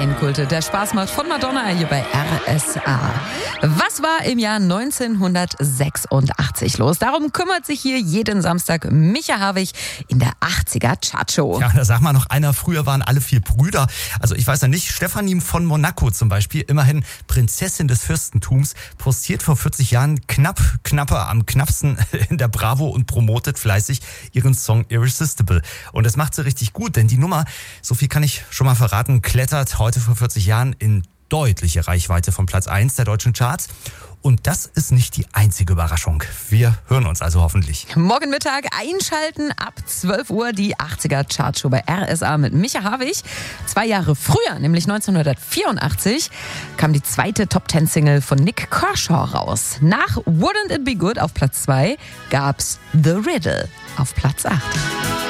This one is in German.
Reinkultet, der Spaß macht von Madonna hier bei RSA. Was war im Jahr 1986 los? Darum kümmert sich hier jeden Samstag Micha Harwig in der 80er Chartshow. Ja, da sag mal noch einer, früher waren alle 4 Brüder. Also ich weiß ja nicht, Stefanie von Monaco zum Beispiel, immerhin Prinzessin des Fürstentums, postiert vor 40 Jahren knapper am knappsten in der Bravo und promotet fleißig ihren Song Irresistible. Und das macht sie richtig gut, denn die Nummer, so viel kann ich schon mal verraten, klettert heute vor 40 Jahren in deutliche Reichweite von Platz 1 der deutschen Charts. Und das ist nicht die einzige Überraschung. Wir hören uns also hoffentlich. Morgen Mittag einschalten ab 12 Uhr die 80er Chartshow bei RSA mit Micha Harwig. 2 Jahre früher, nämlich 1984, kam die zweite Top-10-Single von Nick Kershaw raus. Nach Wouldn't It Be Good auf Platz 2 gab's The Riddle auf Platz 8.